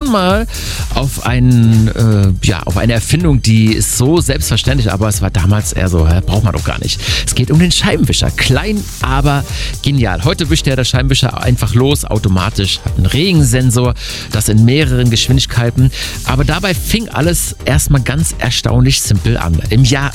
mal auf auf eine Erfindung, die ist so selbstverständlich, aber es war damals eher so, braucht man doch gar nicht. Es geht um den Scheibenwischer. Klein, aber genial. Heute wischt der Scheibenwischer einfach los, automatisch, hat einen Regensensor, das in mehreren Geschwindigkeiten. Aber dabei fing alles erstmal ganz erstaunlich simpel an. Im Jahr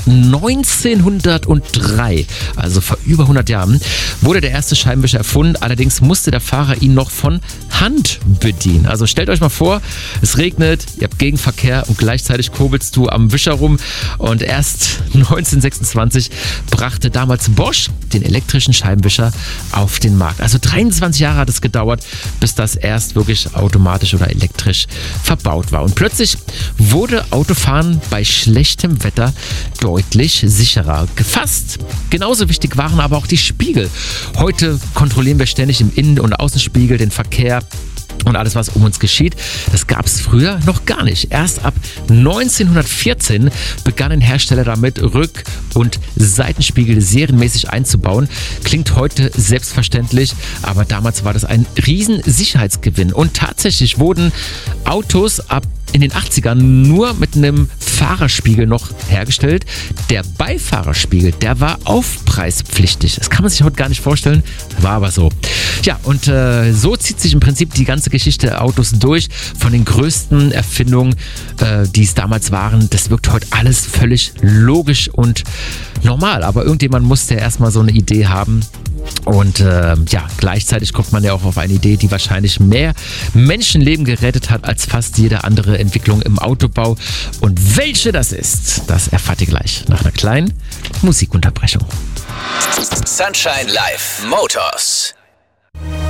1903, also vor über 100 Jahren, wurde der erste Scheibenwischer erfunden. Allerdings musste der Fahrer ihn noch von Hand bedienen. Also stellt euch mal vor, es regnet, ihr habt Gegenverkehr und gleichzeitig kurbelst du am Wischer rum. Und erst 1926 brachte damals Bosch den elektrischen Scheibenwischer auf den Markt. Also 23 Jahre hat es gedauert, bis das erst wirklich automatisch oder elektrisch verbaut war. Und plötzlich wurde Autofahren bei schlechtem Wetter deutlich sicherer. Fast genauso wichtig waren aber auch die Spiegel. Heute kontrollieren wir ständig im Innen- und Außenspiegel den Verkehr und alles, was um uns geschieht. Das gab es früher noch gar nicht. Erst ab 1914 begannen Hersteller damit, Rück- und Seitenspiegel serienmäßig einzubauen. Klingt heute selbstverständlich, aber damals war das ein riesen Sicherheitsgewinn. Und tatsächlich wurden Autos in den 80ern nur mit einem Fahrerspiegel noch hergestellt. Der Beifahrerspiegel, der war aufpreispflichtig. Das kann man sich heute gar nicht vorstellen, war aber so. Ja, und so zieht sich im Prinzip die ganze Geschichte der Autos durch. Von den größten Erfindungen, die es damals waren, das wirkt heute alles völlig logisch und normal. Aber irgendjemand musste ja erstmal so eine Idee haben. Und gleichzeitig kommt man ja auch auf eine Idee, die wahrscheinlich mehr Menschenleben gerettet hat als fast jede andere Entwicklung im Autobau. Und welche das ist, das erfahrt ihr gleich nach einer kleinen Musikunterbrechung. Sunshine Live Motors.